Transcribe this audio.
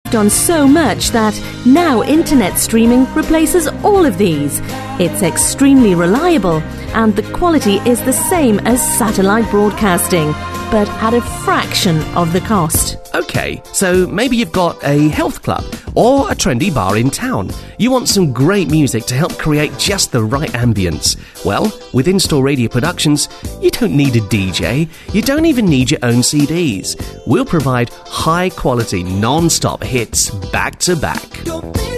on so much that now internet streaming replaces all of these. It's extremely reliable and the quality is the same as satellite broadcasting, but at a fraction of the cost. Okay, so maybe you've got a health club or a trendy bar in town. You want some great music to help create just the right ambience. Well, with In-Store Radio Productions, you don't need a DJ. You don't even need your own CDs. We'll provide high-quality, non-stop hits back to back.